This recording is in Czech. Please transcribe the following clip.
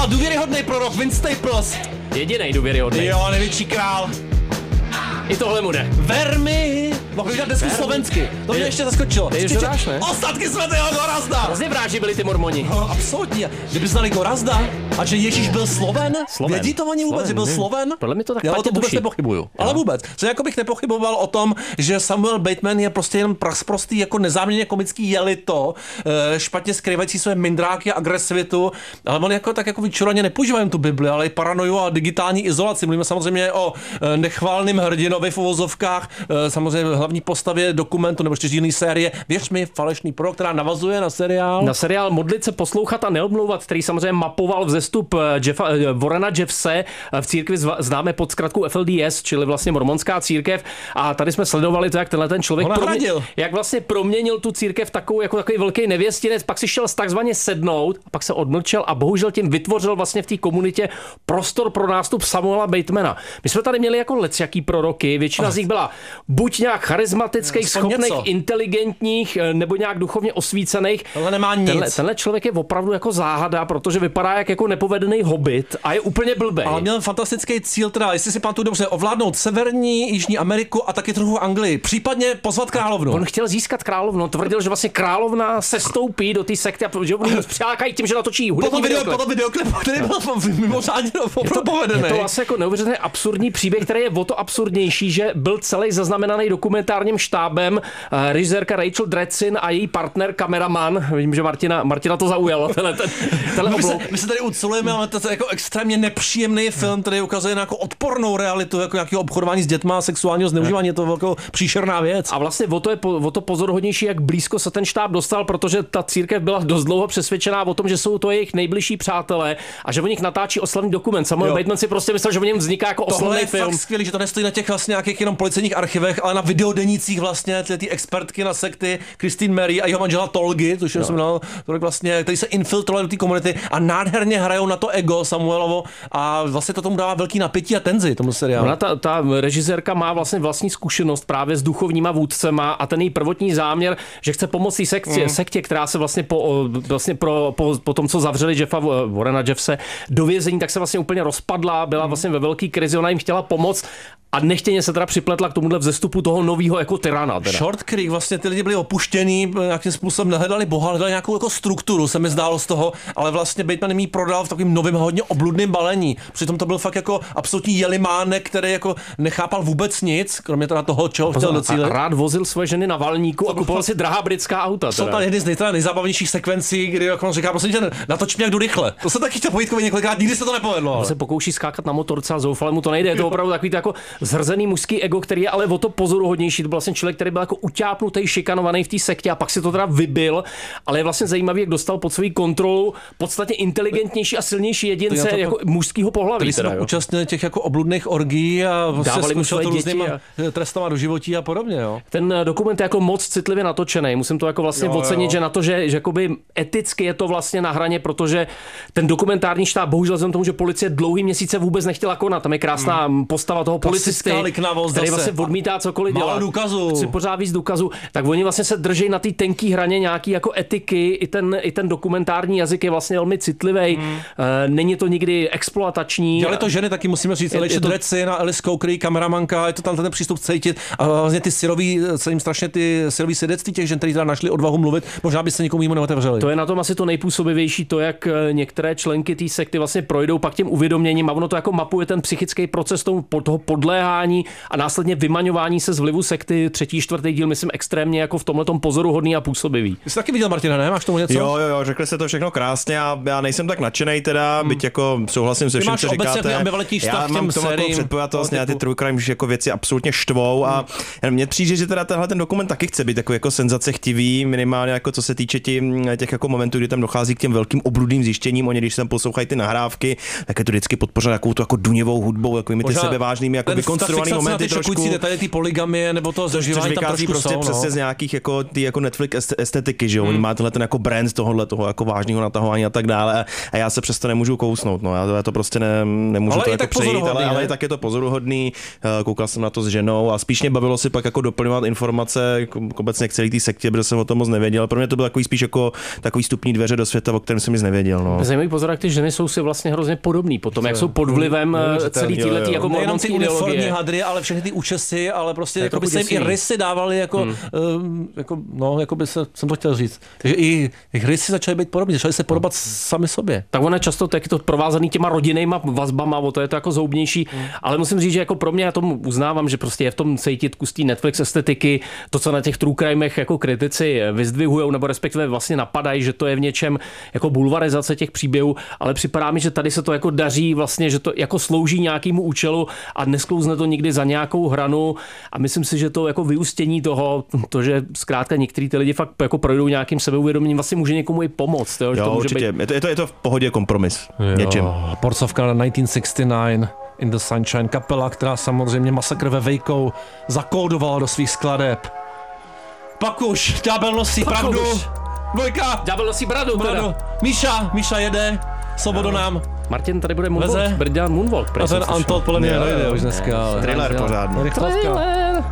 A důvěryhodný prorok, Vince Staples. Jedinej důvěryhodný. Jo, největší král. I tohle mu jde. Vermi. Mohl bych dát desku slovensky. To mě ještě zaskočilo. Dáš, ne? Ostatky svatého Gorazda. Hrozně vráži byli ty mormoni. No, absolutně. Kdyby znali Gorazda a že Ježíš byl Sloven, vědí to oni vůbec, že byl Sloven? Podle mě to tak já o platně tom vůbec tuší. nepochybuju. Ale vůbec. Co jako bych nepochyboval o tom, že Samuel Bateman je prostě jen prostý jako nezáměrně komický jelito, špatně skrývající své mindráky a agresivitu, ale on jako tak jako vyčuraně nepoužívá jen tu Bibli, ale i paranoju a digitální izolaci. Mluvíme samozřejmě o nechválným hrdinovi v uvozovkách, samozřejmě hlavní postavě dokumentu nebo čtyřdílné série. Věř mi, falešný prorok, která navazuje na seriál. Na seriál Modlit se, poslouchat a neomlouvat, který samozřejmě mapoval vzestup Warrena Jeffse v církvi známe pod zkratkou FLDS, čili vlastně mormonská církev. A tady jsme sledovali to, jak tenhle ten člověk jak vlastně proměnil tu církev takovou jako takový velký nevěstinec, pak si šel takzvaně sednout a pak se odmlčel a bohužel tím vytvořil vlastně v té komunitě prostor pro nástup Samuela Batemana. My jsme tady měli jako lecjaký proroky, většina z nich byla buď nějak charismatických, schopných, inteligentních nebo nějak duchovně osvícených. Tohle nemá nic. Tenhle člověk je opravdu jako záhada, protože vypadá jako nepovedený hobbit a je úplně blbej. Ale měl fantastický cíl, teda, jestli si pamatuju dobře, ovládnout severní, jižní Ameriku a taky trochu Anglii, případně pozvat královnu. On chtěl získat královnu, tvrdil, že vlastně královna se stoupí do té sekty a že oni přilákají tím, že natočí hudební videoklip, který byl mimořádně povedený. Je to vlastně jako neuvěřitelně absurdní příběh, který je o to absurdnější, že byl celý zaznamenaný dokumentárním štábem, režisérka Rachel Dratsin a její partner kameraman. Vím, že Martina to zaujalo. My se tady uculujeme, ale to je jako extrémně nepříjemný film, který ukazuje na jako odpornou realitu, jako nějakého obchodování s dětma a sexuálního zneužívání. Je to velkou příšerná věc. A vlastně o to pozoruhodnější, jak blízko se ten štáb dostal, protože ta církev byla dost dlouho přesvědčená o tom, že jsou to jejich nejbližší přátelé a že o nich natáčí oslavný dokument. Samuel Bateman si prostě myslel, že o něm vzniká jako oslavný film. To je fakt skvělý, že to nestojí na těch vlastně nějakých jenom policejních archivech, ale na videodenících vlastně ty expertky na sekty Christine Mary a jeho manžela Tolgy, což jsem měl, vlastně, který se infiltrovali do té komunity a nádherně hrajou na to ego Samuelovo a vlastně to tomu dává velký napětí a tenzi tomu seriálu. Ona ta režisérka má vlastně vlastní zkušenost právě s duchovníma vůdcema a ten její prvotní záměr, že chce pomoci sektě, která se vlastně po tom, co zavřeli Warrena Jeffse do vězení, tak se vlastně úplně rozpadla, byla vlastně ve velký krizi, ona jim chtěla pomoct a nechtěně se teda připletla k tomuhle vzestupu toho nového jako tyrana. Short Creek, vlastně ty lidi byli opuštění, nějakým způsobem nehledali Boha, hledali nějakou jako strukturu, se mi zdálo z toho, ale vlastně Bateman jí prodal v takovým novým hodně obludným balení. Přitom to byl fakt jako absolutní jelimánek, který jako nechápal vůbec nic, kromě teda toho, čeho chtěl docílit. A rád vozil svoje ženy na valníku a kupoval si drahá britská auta. Jsou tam jedny z nejzábavnějších sekvencí, kdy jako on říká, prosím tě, natoč mě jak jdu rychle. To se taky chtěl pojítkovi několikrát, nikdy se to nepovedlo. On se pokouší skákat na motorce a zoufale mu to nejde. Je to opravdu takový jako zhrzený mužský ego, který je ale o to pozoruhodnější. To byl vlastně člověk, který byl jako utápnutý, šikanovaný v té sektě a pak si to teda vybil, ale je vlastně zajímavý, jak dostal pod svou kontrolu podstatně inteligentnější a silnější jedince jako mužského pohlaví. Který se účastnili těch jako obludných orgií a dávali mu své děti trestama do životí a podobně, jo. Ten dokument je jako moc citlivě natočený. Musím to jako vlastně ocenit, že na to, že jakoby eticky je to vlastně na hraně, protože ten dokumentární štáb bohužel vzhledem tomu, že policie dlouhý měsíce vůbec nechtěla konat. Tam je krásná postava toho policisty, který vlastně odmítá cokoliv dělat. Chci pořád víc důkazů. Tak oni vlastně se drží na té tenký hraně nějaký jako etiky. I ten dokumentární jazyk je vlastně velmi citlivý. Není to nikdy exploatační. Dělali to ženy, taky musíme říct, Rachel Dratsin a Alice Coker, kameramanka, je to tam ten přístup cítit a vlastně ty syrový svědectví těch žen, kteří teda našli odvahu mluvit, možná by se nikomu jinému neotevřeli. To je na tom asi to nejpůsobivější, to jak některé členky té sekty vlastně projdou pak těm uvědoměním a ono to jako mapuje ten psychický proces toho podléhání a následně vymaňování se z vlivu sekty. 3., 4. díl myslím extrémně jako v tomhletom pozoruhodný a působivý. Jsi taky viděl, Martina, ne? Máš tomu něco? Jo, řekli jste to všechno krásně a já nejsem tak nadšenej teda, byť jako souhlasím se vším, co říkáte. Já mám tomu jako předpojatost, ty true crime, že jako věci absolutně štvou a mně přijde, že teda tenhle ten dokument taky chce být takový jako senzace chtivý, minimálně jako co se týče těch jako momentů, kdy tam dochází k těm velkým obludným zjištěním. Oni když tam poslouchají ty nahrávky, tak je to vždycky podpořeno takovou jako duněvou hudbou, takovými ty sebevážnými jako vykonstruovaný momenty trošku. Detaily, ty poligamie nebo to zažívání tam trošku prostě přesně z nějakých jako ty jako Netflix estetiky, že jo. Oni má ten jako brand toho jako vážného natahování a tak dále a já se přesto nemůžu kousnout, no. Já to prostě nemůžu to jako přejít, ale tak je to pozoruhodný. Koukal jsem na to s ženou a spíš mě bavilo si pak jako doplňovat informace obecně k celé té sektě, protože jsem o tom moc nevěděl. Pro mě to byl takový spíš jako takový vstupní dveře do světa, o kterém jsem nic nevěděl, no. Zajímavý pozor, jak ty ženy jsou si vlastně hrozně podobný potom, jak jsou pod vlivem celý týhletý jako mormonský uniformní hadry, ale všechny ty účesy, ale prostě jako by se jim i rysy dávaly jako jako by jsem to chtěl říct. Takže i rysy začaly být podobní, začaly se podobat sami sobě. Tak ono je často taky to provázaný těma rodinnýma vazbama, o to je to jako zoubnější, ale musím říct, že jako pro mě, já tomu uznávám, že prostě je v tom cítit kus té Netflix estetiky, to, co na těch true crimech jako kritici vyzdvihujou, nebo respektive vlastně napadají, že to je v něčem jako bulvarizace těch příběhů, ale připadá mi, že tady se to jako daří vlastně, že to jako slouží nějakému účelu a nesklouzne to nikdy za nějakou hranu a myslím si, že to jako vyústění toho, to, že zkrátka některý ty lidi fakt jako projdou nějakým sebeuvědoměním, vlastně může někomu i pomoct. Jo, že to může určitě. Být... Je to v pohodě kompromis. Něčem. Porcovka na 1969 In the Sunshine, kapela, která samozřejmě masakr ve Vejkou zakódovala do svých skladeb. Pak už ďábel nosí pravdu. Dvojka. Ďábel nosí bradu. Míša jede. Svobodu nám. Martin, tady bude Moonwalk. Brďan Moonwalk. A ten Antol podle mě dojde už dneska. Thriller pořádný. Rychlovka.